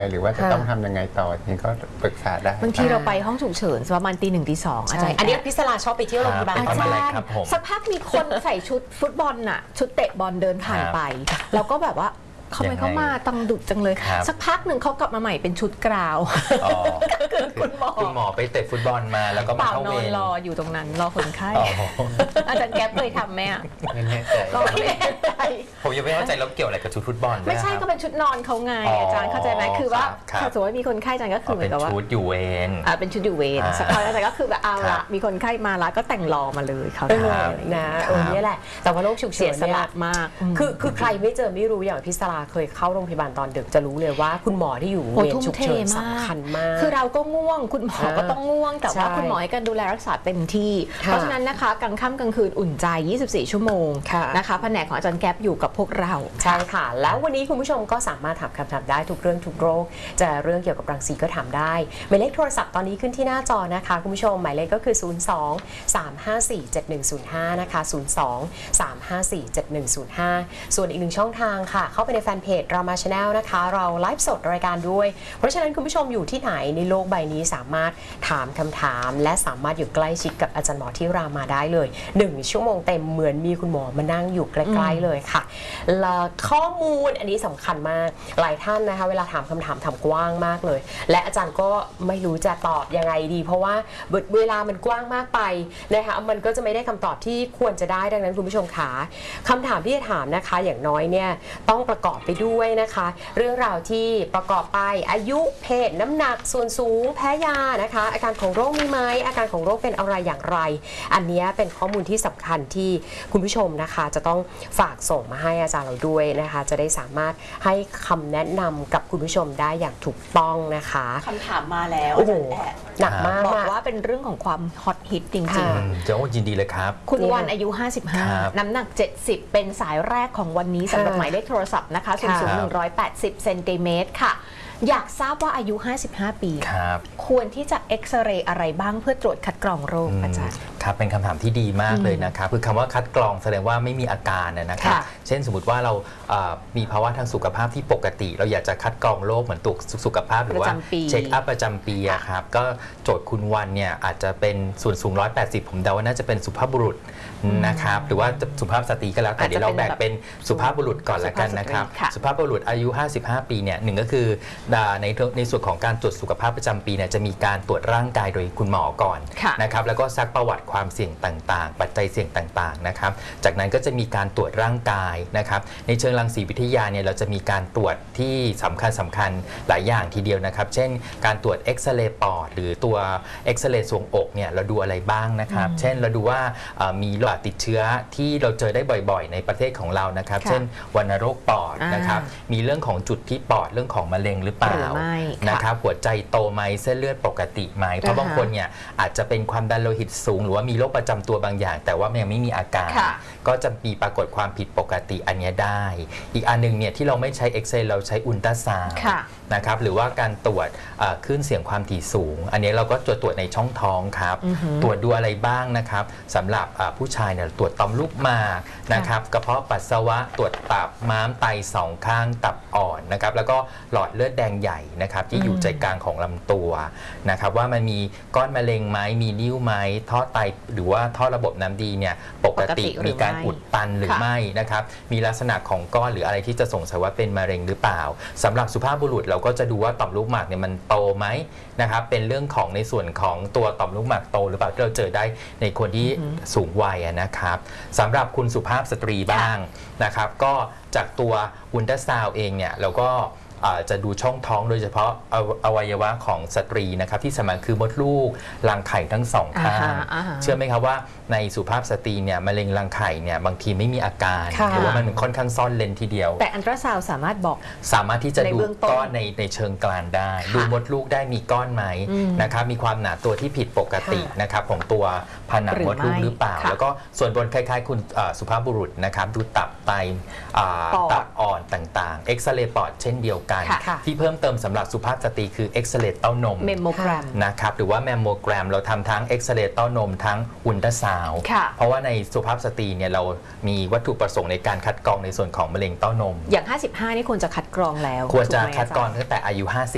หรือว่าจะต้องทำยังไงต่อนี่ก็ปรึกษาได้บางทีเราไปห้องฉุกเฉินประมาณตี 1 ตี 2อาจารย์อันนี้พิศราชอบไปเที่ยวโรงพยาบาลอาจารย์สักพักมีคนใส่ชุดฟุตบอลน่ะชุดเตะบอลเดินผ่านไปเราก็แบบว่าเขาไปเข้ามาตังดุจังเลยสักพักหนึ่งเขากลับมาใหม่เป็นชุดกราวคุณหมอไปเตะฟุตบอลมาแล้วก็มาเข้าเวรรออยู่ตรงนั้นรอคนไข้อาจารย์แก๊ปเคยทำไหมอ่ะไม่แน่ใจผมยังไม่เข้าใจแล้วเกี่ยวอะไรกับชุดฟุตบอลไม่ใช่ก็เป็นชุดนอนเขาไงอาจารย์เข้าใจไหมคือว่าถ้าสมมติว่ามีคนไข้อาจารย์ก็คือเหมือนกับว่าเป็นชุดอยู่เวรเป็นชุดอยู่เวรสักพักอาจารย์ก็คือแบบเอาละมีคนไข้มาแล้วก็แต่งรอมาเลยเขานะนี่แหละแต่ว่าโรคฉุกเฉินสลัดมากคือใครไม่เจอไม่รู้อย่างพิศราเคยเข้าโรงพยาบาลตอนดึกจะรู้เลยว่าคุณหมอที่อยู่เวรฉุกเฉินสำคัญมากคือเราก็ง่วงคุณหมอก็ต้องง่วงแต่ว่าคุณหมอให้การดูแลรักษาเต็มที่เพราะฉะนั้นนะคะกลางค่ำกลางคืนอุ่นใจ24ชั่วโมงนะคะแผนกของอาจารย์แก๊ปอยู่กับพวกเราใช่ค่ะแล้ววันนี้คุณผู้ชมก็สามารถถามคำถามได้ทุกเรื่องทุกโรคจะเรื่องเกี่ยวกับรังสีก็ถามได้หมายเลขโทรศัพท์ตอนนี้ขึ้นที่หน้าจอนะคะคุณผู้ชมหมายเลขก็คือ02-354-7105นะคะ02-354-7105ส่วนอีกหนึ่งช่องทางค่ะเข้าไปในแฟนเพจรามาชาแนลนะคะเราไลฟ์สดรายการด้วยเพราะฉะนั้นคุณผู้ชมอยู่ที่ไหนในโลกใบนี้สามารถถามคำถามและสามารถอยู่ใกล้ชิดกับอาจารย์หมอที่รามาได้เลย1 ชั่วโมงเต็มเหมือนมีคุณหมอมานั่งอยู่ใกล้ๆเลยค่ะข้อมูลอันนี้สำคัญมากหลายท่านนะคะเวลาถามคำถามถามกว้างมากเลยและอาจารย์ก็ไม่รู้จะตอบยังไงดีเพราะว่าเวลามันกว้างมากไปนะคะมันก็จะไม่ได้คำตอบที่ควรจะได้ดังนั้นคุณผู้ชมขาคำถามที่จะถามนะคะอย่างน้อยเนี่ยต้องประกอบไปด้วยนะคะเรื่องราวที่ประกอบไปอายุเพศน้ำหนักส่วนสูงแพ้ยานะคะอาการของโรคมีไหมอาการของโรคเป็นอะไรอย่างไรอันนี้เป็นข้อมูลที่สำคัญที่คุณผู้ชมนะคะจะต้องฝากส่งมาให้อาจารย์เราด้วยนะคะจะได้สามารถให้คำแนะนำกับคุณผู้ชมได้อย่างถูกต้องนะคะคำถามมาแล้วหนักมากบอกว่าเป็นเรื่องของความฮอตฮิตจริงๆจะยินดีเลยครับคุณวันอายุ55น้ำหนัก70เป็นสายแรกของวันนี้สำหรับหมายเลขโทรศัพท์นะคะสูง180 เซนติเมตรค่ะอยากทราบว่าอายุ55 ปีควรที่จะเอ็กซเรย์อะไรบ้างเพื่อตรวจคัดกรองโรคอาจารย์ครับเป็นคำถามที่ดีมากเลยนะครับคือคำว่าคัดกรองแสดงว่าไม่มีอาการนะครับเช่นสมมติว่าเรามีภาวะทางสุขภาพที่ปกติเราอยากจะคัดกรองโรคเหมือนตรวจสุขภาพหรือว่าเช็คอัพประจำปีครับก็โจทย์คุณวันเนี่ยอาจจะเป็นส่วนสูง180ผมเดาว่าน่าจะเป็นสุภาพบุรุษนะครับหรือว่าสุภาพสตรีก็แล้วแต่เดี๋ยวเราแบ่งเป็นสุภาพบุรุษก่อนละกันนะครับสุภาพบุรุษอายุ55 ปีเนี่ยหนึ่งก็คือในส่วนของการตรวจสุขภาพประจำปีเนี่ยจะมีการตรวจร่างกายโดยคุณหมอก่อนนะครับแล้วก็ซักประวัติความเสี่ยงต่างๆปัจจัยเสี่ยงต่างๆนะครับจากนั้นก็จะมีการตรวจร่างกายนะครับในเชิงรังสีวิทยาเนี่ยเราจะมีการตรวจที่สำคัญหลายอย่างทีเดียวนะครับเช่นการตรวจเอ็กซเรย์ปอดหรือตัวเอ็กซเรย์ทรวงอกเนี่ยเราดูอะไรบ้างนะครับเช่นเราดูว่ามีหลอดติดเชื้อที่เราเจอได้บ่อยๆในประเทศของเรานะครับเช่นวัณโรคปอดนะครับมีเรื่องของจุดที่ปอดเรื่องของมะเร็งหรือเปล่านะครับหัวใจโตไหมเส้นเลือดปกติไหมเพราะบางคนเนี่ยอาจจะเป็นความดันโลหิตสูงหรือว่ามีโรคประจำตัวบางอย่างแต่ว่ายังไม่มีอาการก็จะมีปรากฏความผิดปกติอันนี้ได้อีกอันนึงเนี่ยที่เราไม่ใช้เอ็กซเรย์เราใช้อุลตราซาวด์นะครับหรือว่าการตรวจคลื่นเสียงความถี่สูงอันนี้เราก็ตรวจในช่องท้องครับตรวจดูอะไรบ้างนะครับสำหรับผู้ชายเนี่ยตรวจต่อมลูกหมากนะครับกระเพาะปัสสาวะตรวจตับม้ามไต2 ข้างตับอ่อนนะครับแล้วก็หลอดเลือดแดงใหญ่นะครับที่อยู่ใจกลางของลำตัวนะครับว่ามันมีก้อนมะเร็งไหมมีนิ่วไหมท่อไตหรือว่าท่อระบบน้ำดีเนี่ยปกติมีการอุดตันหรือไม่นะครับมีลักษณะของก้อนหรืออะไรที่จะสงสัยว่าเป็นมะเร็งหรือเปล่าสำหรับสุภาพบุรุษเราก็จะดูว่าต่อมลูกหมากเนี่ยมันโตไหมนะครับเป็นเรื่องของในส่วนของตัวต่อมลูกหมากโตหรือเปล่าที่เราเจอได้ในคนที่สูงวัยนะครับสำหรับคุณสุภาพสตรีบ้างนะครับก็จากตัวอุลตราซาวด์เองเนี่ยเราก็จะดูช่องท้องโดยเฉพาะอวัยวะของสตรีนะครับที่สำคัญคือมดลูกรังไข่ทั้ง2 ข้างเชื่อไหมครับว่าในสุภาพสตรีเนี่ยมะเร็งรังไข่เนี่ยบางทีไม่มีอาการหรือว่ามันค่อนข้างซ่อนเลนทีเดียวแต่อัลตราซาวด์สามารถบอกสามารถที่จะดูก้อนในเชิงกลางได้ดูมดลูกได้มีก้อนไหมนะครับมีความหนาตัวที่ผิดปกตินะครับของตัวผนังมดลูกหรือเปล่าแล้วก็ส่วนบนคล้ายๆคุณสุภาพบุรุษนะครับดูตับไตตับอ่อนต่างๆเอ็กซเรย์ปอดเช่นเดียวกันที่เพิ่มเติมสำหรับสุภาพสตรีคือเอ็กซเรย์เต้านมเมมโมแกรมนะครับหรือว่าแมมโมแกรมเราทำทั้งเอ็กซเรย์เต้านมทั้งอุลตราซาวด์เพราะว่าในสุภาพสตรีเนี่ยเรามีวัตถุประสงค์ในการคัดกรองในส่วนของมะเร็งเต้านมอย่าง55นี่ควรจะคัดกรองแล้วควรจะคัดกรองตั้งแต่อายุ